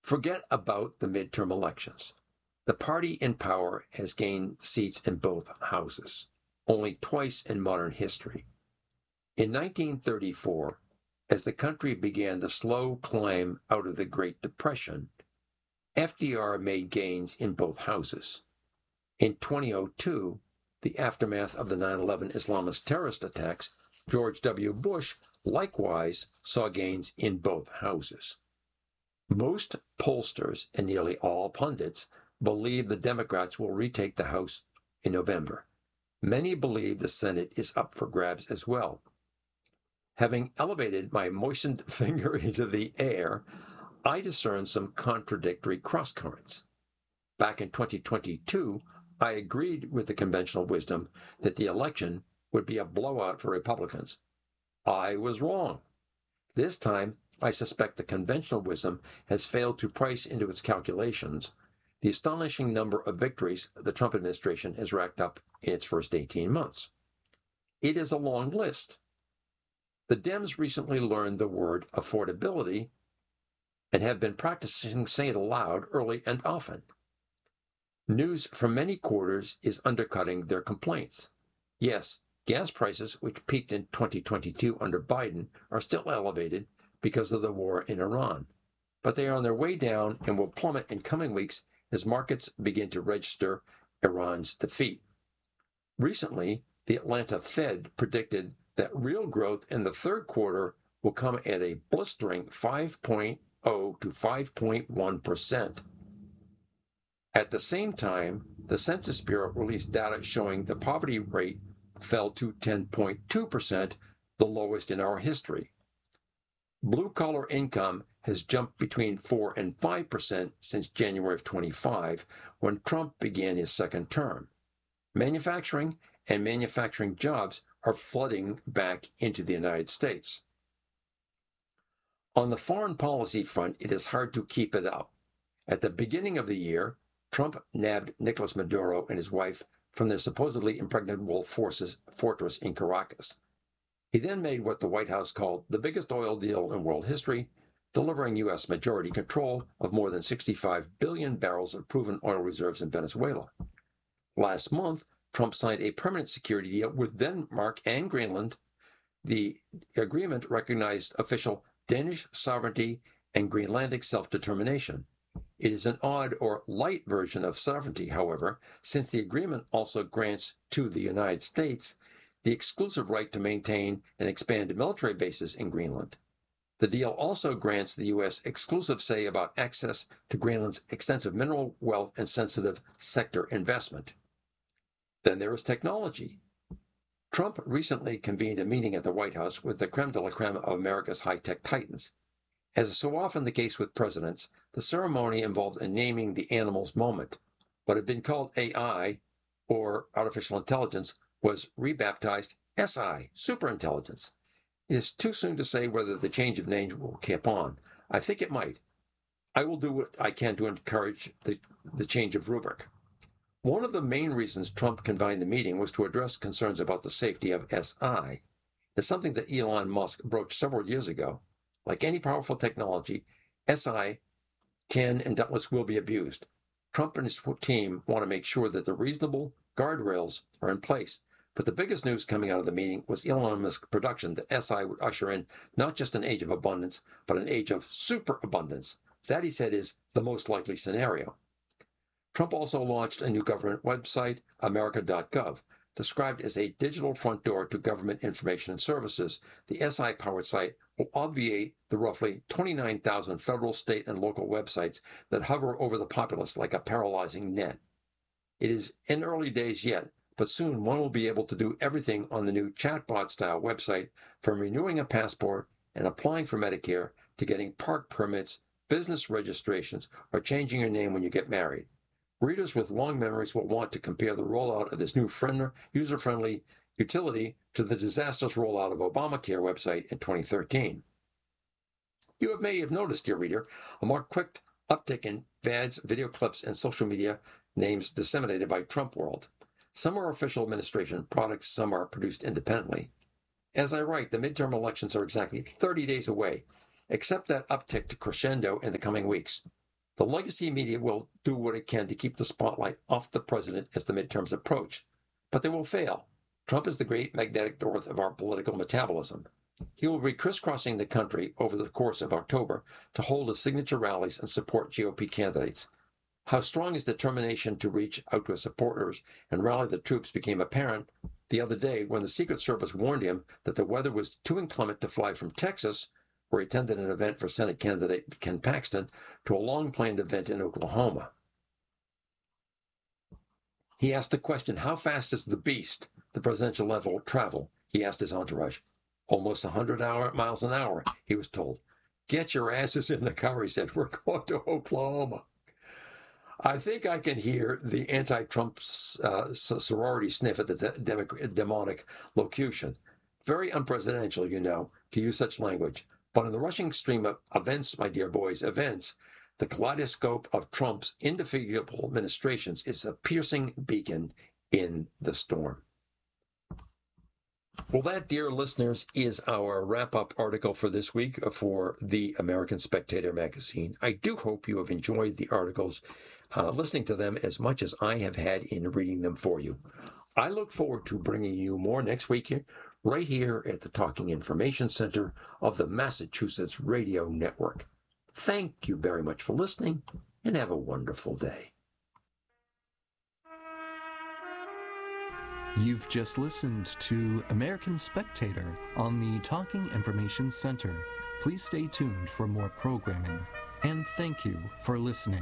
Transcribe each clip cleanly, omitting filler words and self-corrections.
Forget about the midterm elections. The party in power has gained seats in both houses, only twice in modern history. In 1934, as the country began the slow climb out of the Great Depression, FDR made gains in both houses. In 2002, the aftermath of the 9/11 Islamist terrorist attacks, George W. Bush likewise saw gains in both houses. Most pollsters and nearly all pundits believe the Democrats will retake the House in November. Many believe the Senate is up for grabs as well. Having elevated my moistened finger into the air, I discern some contradictory crosscurrents. Back in 2022, I agreed with the conventional wisdom that the election would be a blowout for Republicans. I was wrong. This time, I suspect the conventional wisdom has failed to price into its calculations the astonishing number of victories the Trump administration has racked up in its first 18 months. It is a long list. The Dems recently learned the word affordability and have been practicing saying it aloud early and often. News from many quarters is undercutting their complaints. Yes, gas prices, which peaked in 2022 under Biden, are still elevated because of the war in Iran, but they are on their way down and will plummet in coming weeks as markets begin to register Iran's defeat. Recently, the Atlanta Fed predicted that real growth in the third quarter will come at a blistering 5.0 to 5.1%. At the same time, the Census Bureau released data showing the poverty rate fell to 10.2%, the lowest in our history. Blue-collar income has jumped between 4 and 5% since January of 25, when Trump began his second term. Manufacturing and manufacturing jobs are flooding back into the United States. On the foreign policy front, it is hard to keep it up. At the beginning of the year, Trump nabbed Nicolas Maduro and his wife from their supposedly impregnable fortress in Caracas. He then made what the White House called the biggest oil deal in world history, delivering U.S. majority control of more than 65 billion barrels of proven oil reserves in Venezuela. Last month, Trump signed a permanent security deal with Denmark and Greenland. The agreement recognized official Danish sovereignty and Greenlandic self-determination. It is an odd or light version of sovereignty, however, since the agreement also grants to the United States the exclusive right to maintain and expand military bases in Greenland. The deal also grants the U.S. exclusive say about access to Greenland's extensive mineral wealth and sensitive sector investment. Then there is technology. Trump recently convened a meeting at the White House with the creme de la creme of America's high-tech titans. As is so often the case with presidents, the ceremony involved a naming the animal's moment. What had been called AI, or artificial intelligence, was rebaptized SI, superintelligence. It is too soon to say whether the change of name will keep on. I think it might. I will do what I can to encourage the change of rubric. One of the main reasons Trump convened the meeting was to address concerns about the safety of SI. It's something that Elon Musk broached several years ago. Like any powerful technology, SI can and doubtless will be abused. Trump and his team want to make sure that the reasonable guardrails are in place. But the biggest news coming out of the meeting was Elon Musk's prediction that SI would usher in not just an age of abundance, but an age of superabundance. That, he said, is the most likely scenario. Trump also launched a new government website, America.gov. Described as a digital front door to government information and services, the SI-powered site will obviate the roughly 29,000 federal, state, and local websites that hover over the populace like a paralyzing net. It is in early days yet, but soon one will be able to do everything on the new chatbot-style website, from renewing a passport and applying for Medicare to getting park permits, business registrations, or changing your name when you get married. Readers with long memories will want to compare the rollout of this new user-friendly utility to the disastrous rollout of Obamacare website in 2013. You may have noticed, dear reader, a more quick uptick in ads, video clips, and social media names disseminated by Trump World. Some are official administration products, some are produced independently. As I write, the midterm elections are exactly 30 days away. Expect that uptick to crescendo in the coming weeks. The legacy media will do what it can to keep the spotlight off the president as the midterms approach, but they will fail. Trump is the great magnetic north of our political metabolism. He will be crisscrossing the country over the course of October to hold his signature rallies and support GOP candidates. How strong his determination to reach out to his supporters and rally the troops became apparent the other day when the Secret Service warned him that the weather was too inclement to fly from Texas, where he attended an event for Senate candidate Ken Paxton, to a long-planned event in Oklahoma. He asked the question, how fast is the beast, the presidential level, travel? He asked his entourage. Almost 100 miles an hour, he was told. Get your asses in the car, he said. We're going to Oklahoma. I think I can hear the anti-Trump sorority sniff at the demonic locution. Very unpresidential, you know, to use such language. But in the rushing stream of events, my dear boys, events, the kaleidoscope of Trump's indefatigable administrations is a piercing beacon in the storm. Well, that, dear listeners, is our wrap-up article for this week for the American Spectator magazine. I do hope you have enjoyed the articles, listening to them as much as I have had in reading them for you. I look forward to bringing you more next week here, right here at the Talking Information Center of the Massachusetts Radio Network. Thank you very much for listening, and have a wonderful day. You've just listened to American Spectator on the Talking Information Center. Please stay tuned for more programming, and thank you for listening.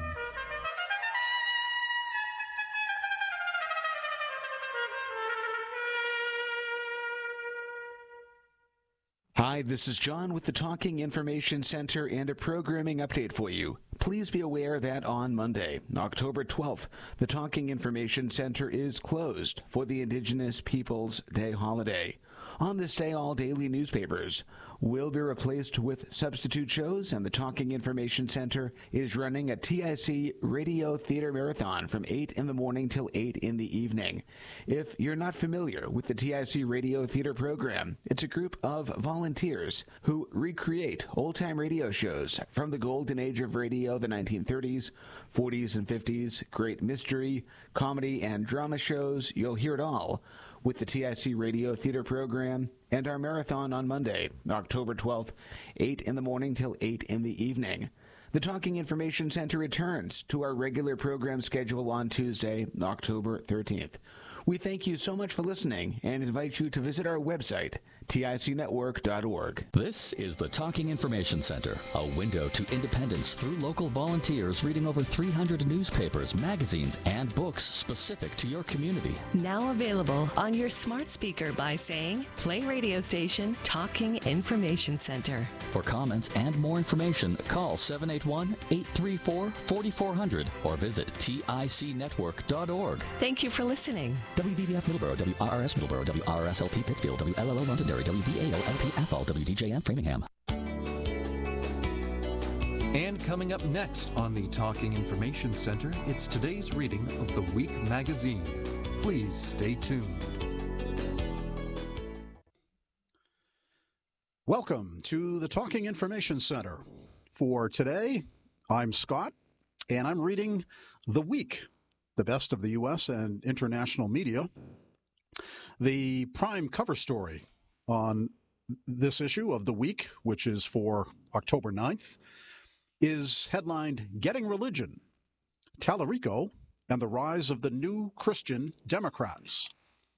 Hi, this is John with the Talking Information Center and a programming update for you. Please be aware that on Monday, October 12th, the Talking Information Center is closed for the Indigenous Peoples Day holiday. On this day, all daily newspapers will be replaced with substitute shows, and the Talking Information Center is running a TIC Radio Theater Marathon from 8 in the morning till 8 in the evening. If you're not familiar with the TIC Radio Theater program, it's a group of volunteers who recreate old-time radio shows from the golden age of radio, the 1930s, 40s, and 50s, great mystery, comedy, and drama shows. You'll hear it all with the TIC Radio Theater program and our marathon on Monday, October 12th, 8 in the morning till 8 in the evening. The Talking Information Center returns to our regular program schedule on Tuesday, October 13th. We thank you so much for listening and invite you to visit our website, ticnetwork.org. This is the Talking Information Center, a window to independence through local volunteers reading over 300 newspapers, magazines, and books specific to your community. Now available on your smart speaker by saying, play radio station Talking Information Center. For comments and more information, call 781-834-4400 or visit ticnetwork.org. Thank you for listening. WVBF Middleborough, WRRS Middleborough, WRSLP Pittsfield, WLLO Londonderry, WVALLP Athol, WDJM Framingham. And coming up next on the Talking Information Center, it's today's reading of the Week magazine. Please stay tuned. Welcome to the Talking Information Center. For today, I'm Scott, and I'm reading The Week, the best of the U.S. and international media. The prime cover story on this issue of The Week, which is for October 9th, is headlined, Getting Religion, Tallarico and the Rise of the New Christian Democrats.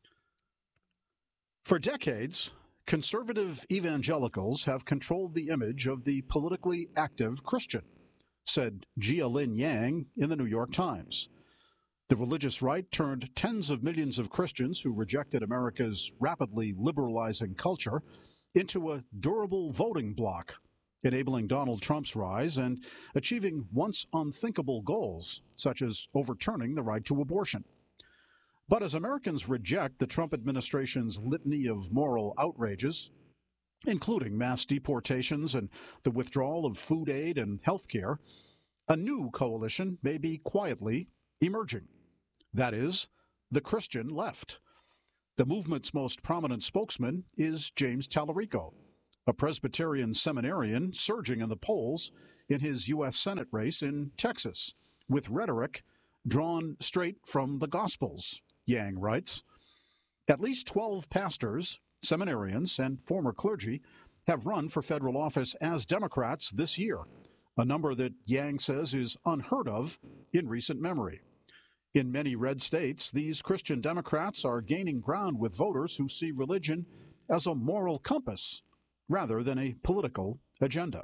For decades, conservative evangelicals have controlled the image of the politically active Christian, said Jia-Lin Yang in the New York Times. The religious right turned tens of millions of Christians who rejected America's rapidly liberalizing culture into a durable voting bloc, enabling Donald Trump's rise and achieving once unthinkable goals, such as overturning the right to abortion. But as Americans reject the Trump administration's litany of moral outrages, including mass deportations and the withdrawal of food aid and health care, a new coalition may be quietly emerging. That is, the Christian left. The movement's most prominent spokesman is James Tallarico, a Presbyterian seminarian surging in the polls in his U.S. Senate race in Texas, with rhetoric drawn straight from the Gospels, Yang writes. At least 12 pastors, seminarians, and former clergy have run for federal office as Democrats this year, a number that Yang says is unheard of in recent memory. In many red states, these Christian Democrats are gaining ground with voters who see religion as a moral compass rather than a political agenda.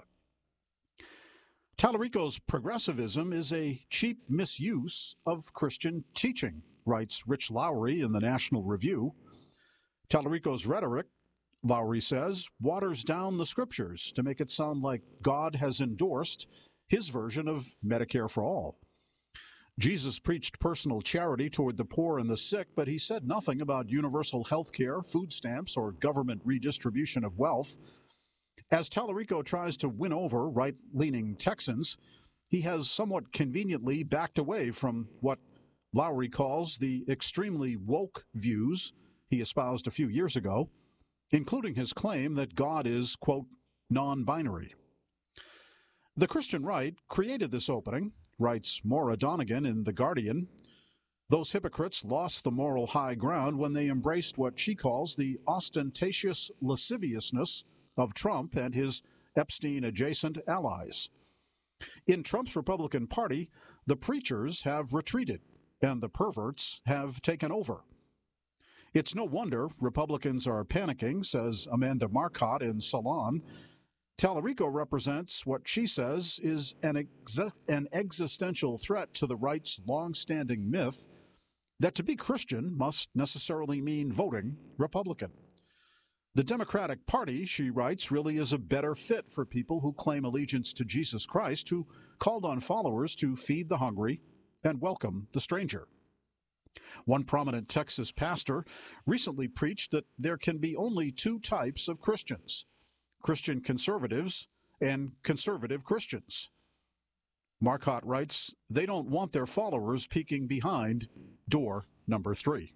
Tallarico's progressivism is a cheap misuse of Christian teaching, writes Rich Lowry in the National Review. Tallarico's rhetoric, Lowry says, waters down the scriptures to make it sound like God has endorsed his version of Medicare for all. Jesus preached personal charity toward the poor and the sick, but he said nothing about universal health care, food stamps, or government redistribution of wealth. As Tallarico tries to win over right-leaning Texans, he has somewhat conveniently backed away from what Lowry calls the extremely woke views he espoused a few years ago, including his claim that God is, quote, non-binary. The Christian right created this opening, writes Maura Donegan in The Guardian. Those hypocrites lost the moral high ground when they embraced what she calls the ostentatious lasciviousness of Trump and his Epstein-adjacent allies. In Trump's Republican Party, the preachers have retreated and the perverts have taken over. It's no wonder Republicans are panicking, says Amanda Marcotte in Salon. Tallarico represents what she says is an existential threat to the right's long-standing myth that to be Christian must necessarily mean voting Republican. The Democratic Party, she writes, really is a better fit for people who claim allegiance to Jesus Christ, who called on followers to feed the hungry and welcome the stranger. One prominent Texas pastor recently preached that there can be only two types of Christians: Christian conservatives and conservative Christians. Marcotte writes, they don't want their followers peeking behind door number 3.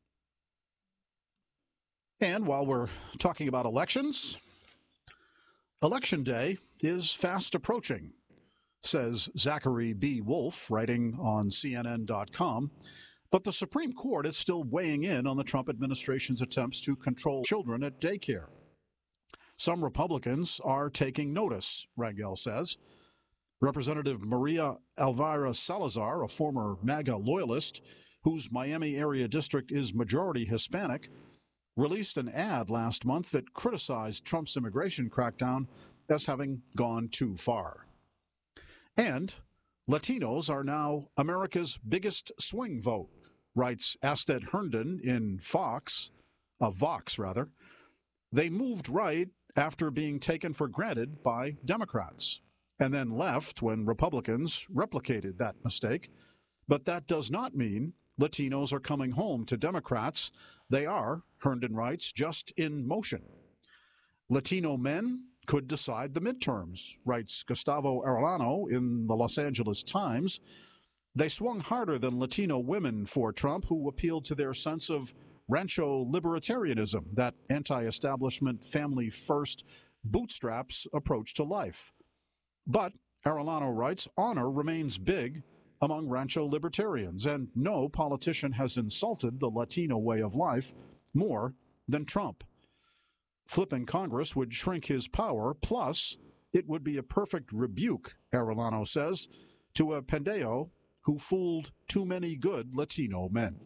And while we're talking about elections, Election Day is fast approaching, says Zachary B. Wolf, writing on CNN.com. But the Supreme Court is still weighing in on the Trump administration's attempts to control children at daycare. Some Republicans are taking notice, Rangel says. Representative Maria Elvira Salazar, a former MAGA loyalist whose Miami area district is majority Hispanic, released an ad last month that criticized Trump's immigration crackdown as having gone too far. And Latinos are now America's biggest swing vote, writes Asted Herndon in Vox. They moved right after being taken for granted by Democrats, and then left when Republicans replicated that mistake. But that does not mean Latinos are coming home to Democrats. They are, Herndon writes, just in motion. Latino men could decide the midterms, writes Gustavo Arellano in the Los Angeles Times. They swung harder than Latino women for Trump, who appealed to their sense of rancho libertarianism, that anti-establishment, family-first, bootstraps approach to life. But, Arellano writes, honor remains big among rancho libertarians, and no politician has insulted the Latino way of life more than Trump. Flipping Congress would shrink his power, plus it would be a perfect rebuke, Arellano says, to a pendejo who fooled too many good Latino men.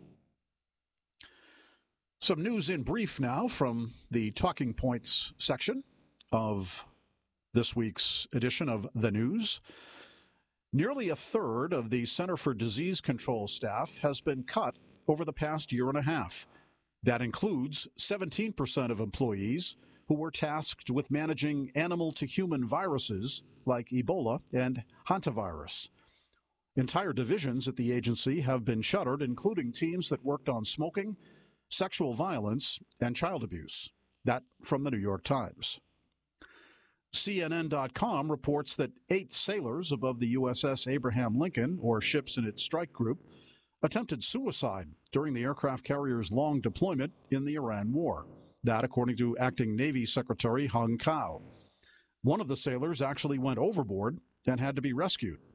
Some news in brief now from the Talking Points section of this week's edition of The News. Nearly a third of the Center for Disease Control staff has been cut over the past year and a half. That includes 17% of employees who were tasked with managing animal-to-human viruses like Ebola and hantavirus. Entire divisions at the agency have been shuttered, including teams that worked on smoking, sexual violence, and child abuse. That from the New York Times. CNN.com reports that 8 sailors above the USS Abraham Lincoln, or ships in its strike group, attempted suicide during the aircraft carrier's long deployment in the Iran war. That, according to Acting Navy Secretary Hung Kao. One of the sailors actually went overboard and had to be rescued.